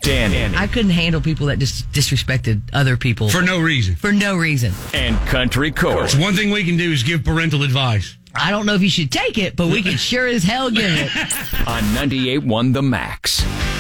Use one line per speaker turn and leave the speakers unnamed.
Danny.
I couldn't handle people that just disrespected other people.
For no reason.
For no reason.
And Country Court.
So one thing we can do is give parental advice.
I don't know if you should take it, but we can sure as hell give it.
On 98.1 The Max.